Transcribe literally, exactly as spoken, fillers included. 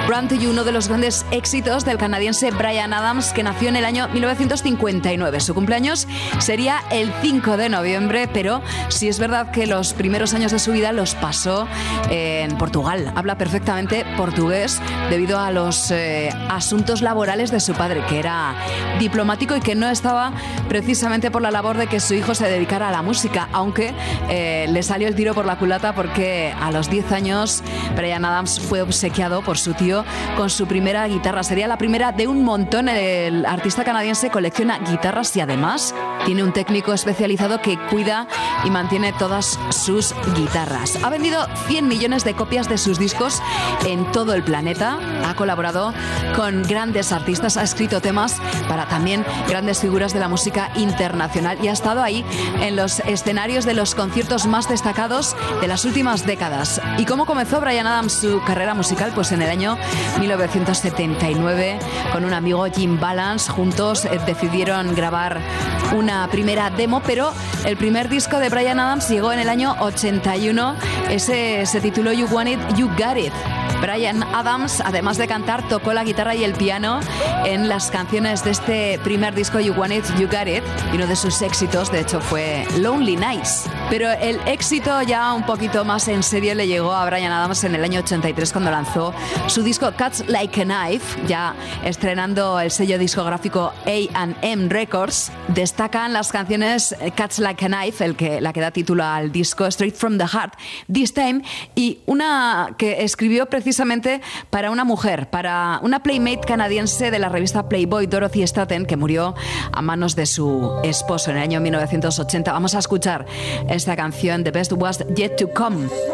Run to You, uno de los grandes éxitos del canadiense Bryan Adams, que nació en el año mil novecientos cincuenta y nueve. Su cumpleaños sería el cinco de noviembre, pero sí es verdad que los primeros años de su vida los pasó en Portugal. Habla perfectamente portugués debido a los eh, asuntos laborales de su padre, que era diplomático y que no estaba precisamente por la labor de que su hijo se dedicara a la música, aunque eh, le salió el tiro por la culata porque a los diez años Bryan Adams fue obsequiado por su tío con su primera guitarra. Sería la primera de un montón. El artista canadiense colecciona guitarras y además tiene un técnico especializado que cuida y mantiene todas sus guitarras. Ha vendido cien millones de copias de sus discos en todo el planeta. Ha colaborado con grandes artistas, ha escrito temas para también grandes figuras de la música internacional y ha estado ahí en los escenarios de los conciertos más destacados de las últimas décadas. ¿Y cómo comenzó Bryan Adams su carrera musical? Pues en el año mil novecientos setenta y nueve, con un amigo, Jim Balance. Juntos eh, decidieron grabar una primera demo, pero el primer disco de Bryan Adams llegó en el año ochenta y uno. Ese se tituló You Want It, You Got It. Bryan Adams, además de cantar, tocó la guitarra y el piano en las canciones de este primer disco, You Want It, You Got It, y uno de sus éxitos, de hecho, fue Lonely Nights. Pero el éxito ya un poquito más en serio le llegó a Bryan Adams en el año ochenta y tres, cuando lanzó su disco Cuts Like a Knife, ya estrenando el sello discográfico A and M Records. Destacan las canciones Cuts Like a Knife, el que, la que da título al disco, Straight from the Heart, This Time, y una que escribió precisamente para una mujer, para una playmate canadiense de la revista Playboy, Dorothy Staten, que murió a manos de su esposo en el año mil novecientos ochenta. Vamos a escuchar esta canción, The Best Was Yet to Come.